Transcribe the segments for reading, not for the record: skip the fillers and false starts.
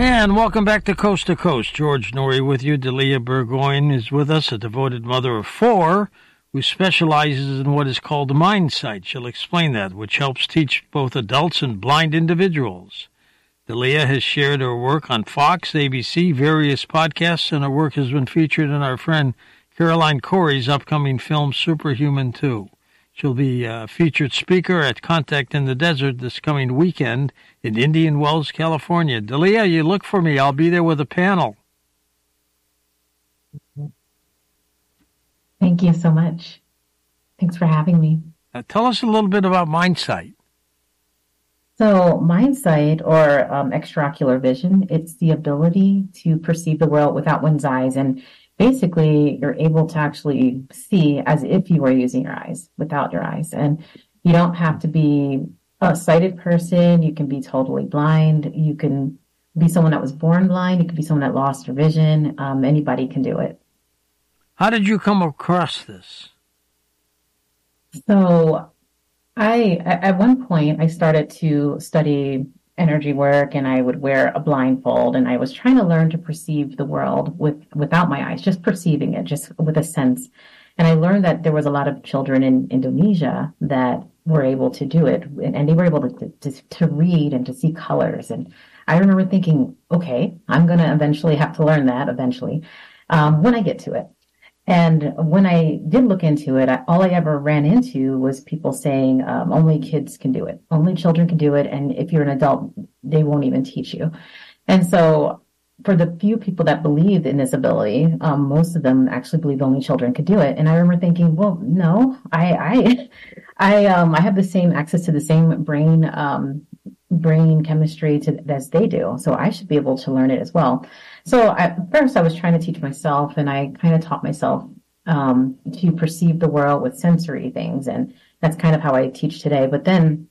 And welcome back to Coast. George Norrie with you. Delia Burgoyne is with us, a devoted mother of four who specializes in what is called MindSight. She'll explain that, which helps teach both adults and blind individuals. Delia has shared her work on Fox, ABC, various podcasts, and her work has been featured in our friend Caroline Corey's upcoming film Superhuman 2. She'll be a featured speaker at Contact in the Desert this coming weekend in Indian Wells, California. Delia, you look for me. I'll be there with a panel. Thank you so much. Thanks for having me. Tell us a little bit about MindSight. So MindSight, or extraocular vision, it's the ability to perceive the world without one's eyes. And basically, you're able to actually see as if you were using your eyes, without your eyes. And you don't have to be a sighted person. You can be totally blind. You can be someone that was born blind. You can be someone that lost your vision. Anybody can do it. How did you come across this? So at one point, I started to study energy work, and I would wear a blindfold, and I was trying to learn to perceive the world without my eyes, just perceiving it, just with a sense. And I learned that there was a lot of children in Indonesia that were able to do it, and they were able to read and to see colors. And I remember thinking, okay, I'm going to eventually have to learn that eventually when I get to it. And when I did look into it, all I ever ran into was people saying only kids can do it. Only children can do it. And if you're an adult, they won't even teach you. And so for the few people that believed in this ability, most of them actually believed only children could do it. And I remember thinking, well, no, I have the same access to the same brain chemistry as they do. So I should be able to learn it as well. So at first I was trying to teach myself, and I kind of taught myself to perceive the world with sensory things. And that's kind of how I teach today. But then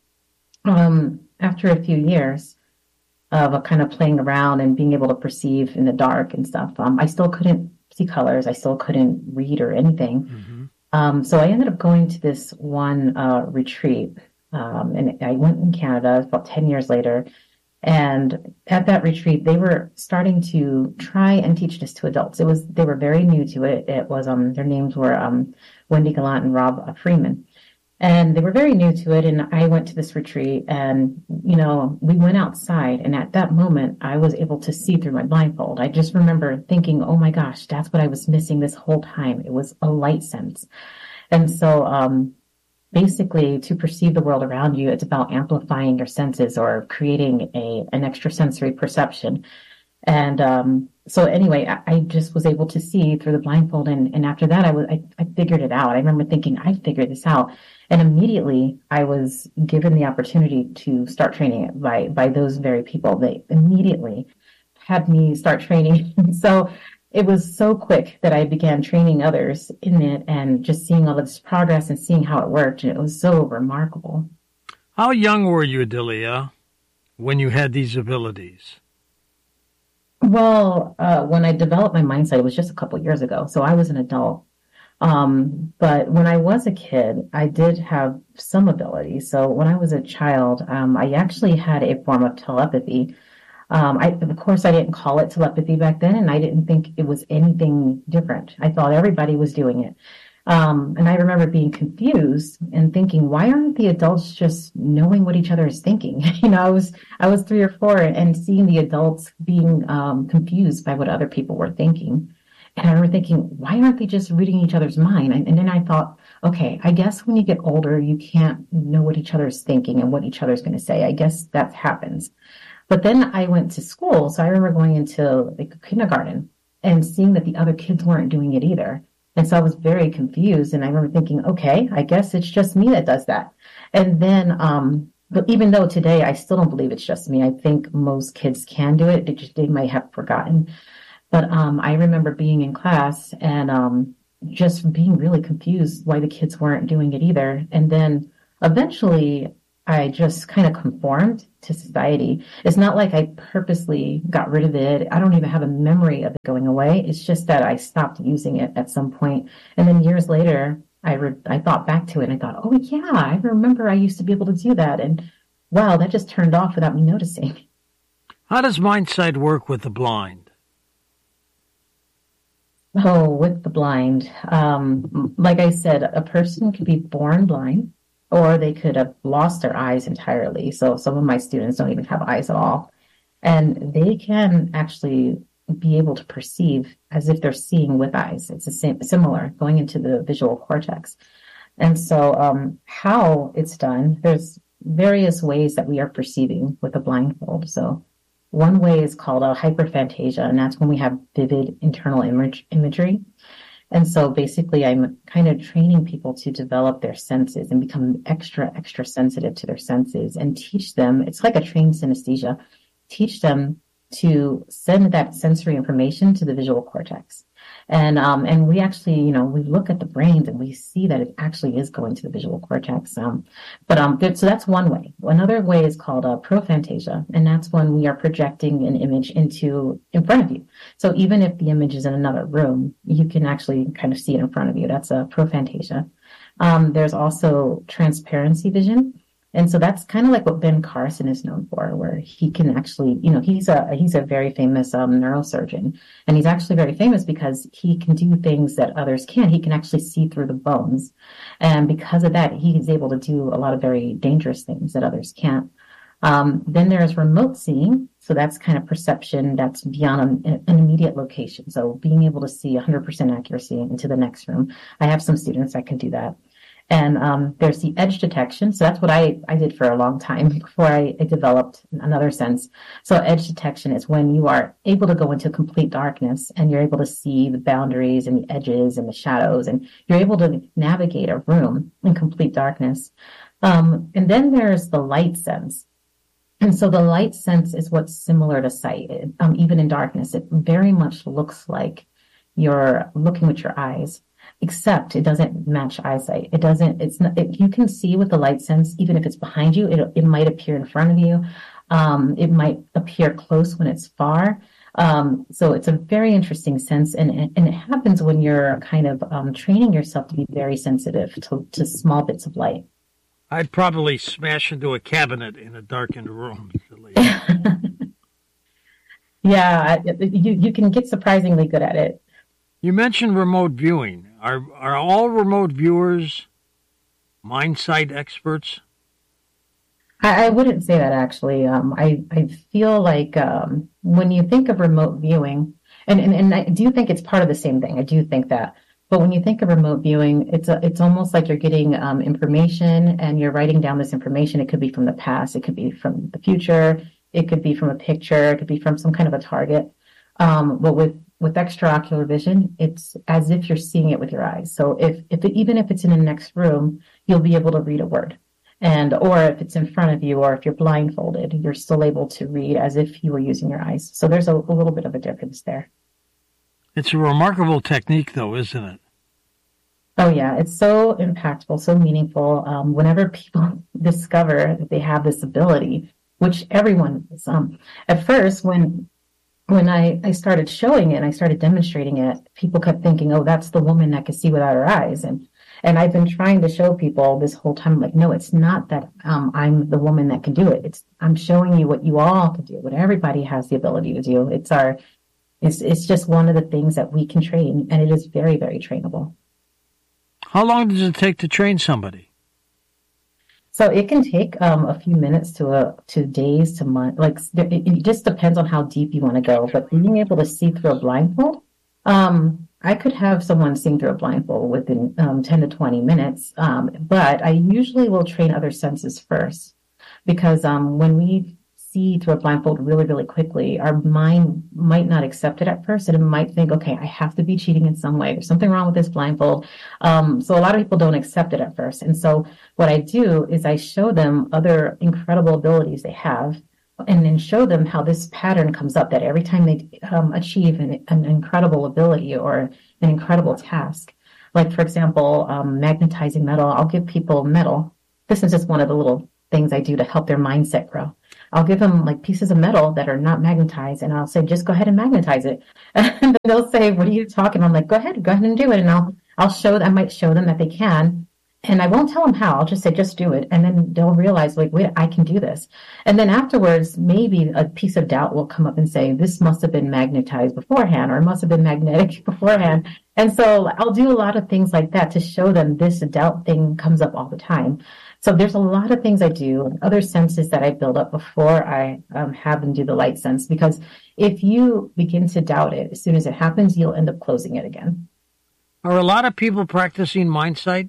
after a few years of kind of playing around and being able to perceive in the dark and stuff, I still couldn't see colors. I still couldn't read or anything. Mm-hmm. So I ended up going to this one retreat. And I went in Canada about 10 years later. And at that retreat, they were starting to try and teach this to adults. They were very new to it. It was, their names were, Wendy Gallant and Rob Freeman. And they were very new to it. And I went to this retreat, and, we went outside. And at that moment, I was able to see through my blindfold. I just remember thinking, oh my gosh, that's what I was missing this whole time. It was a light sense. And so, basically, to perceive the world around you, it's about amplifying your senses or creating an extrasensory perception. And so anyway, I just was able to see through the blindfold. And after that, I figured it out. I remember thinking, I figured this out. And immediately I was given the opportunity to start training it by those very people. They immediately had me start training. So it was so quick that I began training others in it and just seeing all of this progress and seeing how it worked. And it was so remarkable. How young were you, Delia, when you had these abilities? Well, when I developed my MindSight, it was just a couple of years ago. So I was an adult. But when I was a kid, I did have some ability. So when I was a child, I actually had a form of telepathy. Of course, I didn't call it telepathy back then, and I didn't think it was anything different. I thought everybody was doing it. And I remember being confused and thinking, why aren't the adults just knowing what each other is thinking? I was 3 or 4 and seeing the adults being confused by what other people were thinking. And I remember thinking, why aren't they just reading each other's mind? And then I thought, okay, I guess when you get older, you can't know what each other is thinking and what each other's going to say. I guess that happens. But then I went to school, so I remember going into kindergarten and seeing that the other kids weren't doing it either. And so I was very confused, and I remember thinking, okay, I guess it's just me that does that. And then, but even though today I still don't believe it's just me, I think most kids can do it. They might have forgotten. But I remember being in class and just being really confused why the kids weren't doing it either. And then eventually I just kind of conformed to society. It's not like I purposely got rid of it. I don't even have a memory of it going away. It's just that I stopped using it at some point. And then years later, I thought back to it and I thought, oh yeah, I remember I used to be able to do that. And wow, that just turned off without me noticing. How does MindSight work with the blind? Oh, with the blind, like I said, a person could be born blind, or they could have lost their eyes entirely. So some of my students don't even have eyes at all, and they can actually be able to perceive as if they're seeing with eyes. It's the same, similar going into the visual cortex. And so, how it's done, there's various ways that we are perceiving with a blindfold. So one way is called a hyperphantasia, and that's when we have vivid internal imagery. And so basically, I'm kind of training people to develop their senses and become extra sensitive to their senses and teach them. It's like a trained synesthesia. Teach them to send that sensory information to the visual cortex. And we actually, we look at the brains and we see that it actually is going to the visual cortex. So that's one way. Another way is called prophantasia, and that's when we are projecting an image in front of you. So even if the image is in another room, you can actually kind of see it in front of you. That's a prophantasia. There's also transparency vision. And so that's kind of like what Ben Carson is known for, where he can actually, he's a very famous neurosurgeon, and he's actually very famous because he can do things that others can't. He can actually see through the bones, and because of that, he is able to do a lot of very dangerous things that others can't. Then there's remote seeing, so that's kind of perception that's beyond an immediate location. So being able to see 100% accuracy into the next room. I have some students that can do that. And there's the edge detection. So that's what I did for a long time before I developed another sense. So edge detection is when you are able to go into complete darkness and you're able to see the boundaries and the edges and the shadows, and you're able to navigate a room in complete darkness. And then there's the light sense. And so the light sense is what's similar to sight. Even in darkness, it very much looks like you're looking with your eyes, except it doesn't match eyesight. You can see with the light sense, even if it's behind you, it might appear in front of you. It might appear close when it's far. So it's a very interesting sense. And it happens when you're kind of training yourself to be very sensitive to small bits of light. I'd probably smash into a cabinet in a darkened room. Yeah, you can get surprisingly good at it. You mentioned remote viewing. Are all remote viewers MindSight experts? I wouldn't say that, actually. I feel like when you think of remote viewing, and I do think it's part of the same thing. I do think that. But when you think of remote viewing, it's almost like you're getting information and you're writing down this information. It could be from the past. It could be from the future. It could be from a picture. It could be from some kind of a target. But with extraocular vision, it's as if you're seeing it with your eyes. So even if it's in the next room, you'll be able to read a word. Or if it's in front of you, or if you're blindfolded, you're still able to read as if you were using your eyes. So there's a little bit of a difference there. It's a remarkable technique, though, isn't it? Oh, yeah. It's so impactful, so meaningful. Whenever people discover that they have this ability, which everyone is, at first, when I started showing it and I started demonstrating it, people kept thinking, oh, that's the woman that can see without her eyes. And I've been trying to show people this whole time, like, no, it's not that I'm the woman that can do it. I'm showing you what you all can do, what everybody has the ability to do. It's just one of the things that we can train, and it is very, very trainable. How long does it take to train somebody? So it can take a few minutes to days to months. Like, it just depends on how deep you want to go. But being able to see through a blindfold, I could have someone see through a blindfold within 10 to 20 minutes. But I usually will train other senses first, because when we see through a blindfold really, really quickly, our mind might not accept it at first, and it might think, okay, I have to be cheating in some way. There's something wrong with this blindfold. So a lot of people don't accept it at first. And so what I do is I show them other incredible abilities they have, and then show them how this pattern comes up, that every time they achieve an incredible ability or an incredible task, like, for example, magnetizing metal, I'll give people metal. This is just one of the little things I do to help their mindset grow. I'll give them like pieces of metal that are not magnetized, and I'll say, just go ahead and magnetize it. And they'll say, what are you talking about? I'm like, go ahead and do it. And I might show them that they can. And I won't tell them how. I'll just say, just do it. And then they'll realize, like, wait, I can do this. And then afterwards, maybe a piece of doubt will come up and say, this must have been magnetized beforehand, or it must have been magnetic beforehand. And so I'll do a lot of things like that to show them this doubt thing comes up all the time. So there's a lot of things I do, and other senses that I build up before I have them do the light sense. Because if you begin to doubt it, as soon as it happens, you'll end up closing it again. Are a lot of people practicing mindsight?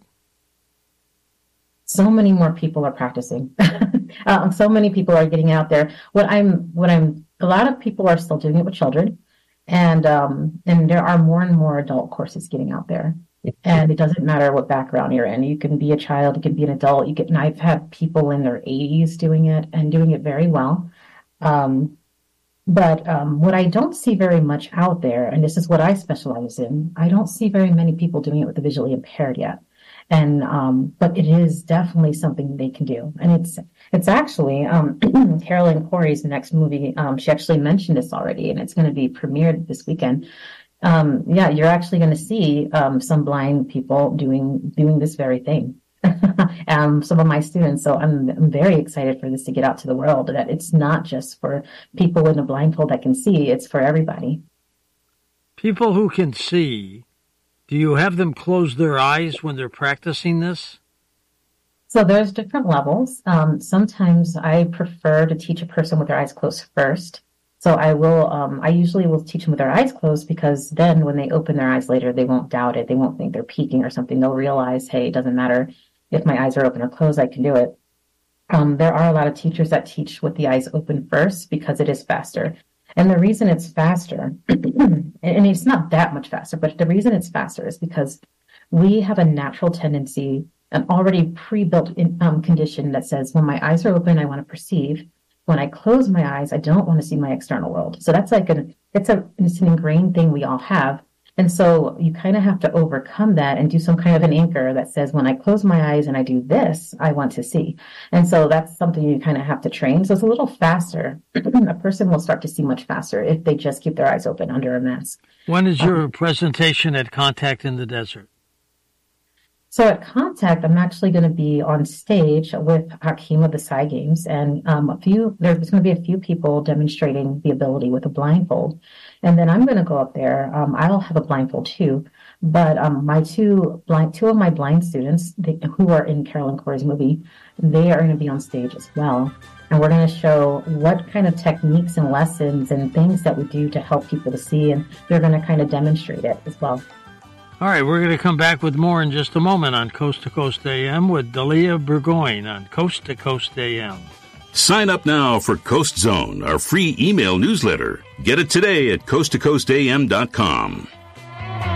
So many more people are practicing. So many people are getting out there. A lot of people are still doing it with children, and there are more and more adult courses getting out there. And it doesn't matter what background you're in. You can be a child, you can be an adult. And I've had people in their 80s doing it and doing it very well. But what I don't see very much out there, and this is what I specialize in, I don't see very many people doing it with the visually impaired yet. And but it is definitely something they can do. And it's actually Carolyn Corey's next movie. She actually mentioned this already, and it's going to be premiered this weekend. You're actually going to see some blind people doing this very thing. Some of my students. So I'm very excited for this to get out to the world, that it's not just for people in a blindfold that can see, it's for everybody. People who can see, do you have them close their eyes when they're practicing this? So there's different levels. Sometimes I prefer to teach a person with their eyes closed first. So I usually will teach them with their eyes closed, because then when they open their eyes later, they won't doubt it. They won't think they're peeking or something. They'll realize, hey, it doesn't matter if my eyes are open or closed, I can do it. There are a lot of teachers that teach with the eyes open first because it is faster. And the reason it's faster, and it's not that much faster, but the reason it's faster is because we have a natural tendency, an already pre-built condition that says, when my eyes are open, I want to perceive. When I close my eyes, I don't want to see my external world. So that's it's an ingrained thing we all have. And so you kind of have to overcome that and do some kind of an anchor that says, when I close my eyes and I do this, I want to see. And so that's something you kind of have to train. So it's a little faster. A person will start to see much faster if they just keep their eyes open under a mask. When is your presentation at Contact in the Desert? So at Contact, I'm actually going to be on stage with Hakeem of the Psy Games, and there's going to be a few people demonstrating the ability with a blindfold. And then I'm going to go up there. I'll have a blindfold too, but my two of my blind students who are in Carolyn Corey's movie, they are going to be on stage as well. And we're going to show what kind of techniques and lessons and things that we do to help people to see, and they're going to kind of demonstrate it as well. All right, we're going to come back with more in just a moment on Coast to Coast AM with Dalia Burgoyne on Coast to Coast AM. Sign up now for Coast Zone, our free email newsletter. Get it today at coasttocoastam.com.